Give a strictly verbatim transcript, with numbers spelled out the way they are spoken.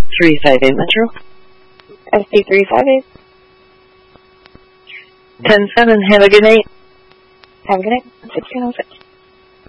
three five eight Metro. S D three five eight. ten seven, have a good night. Have a good night. sixteen oh six.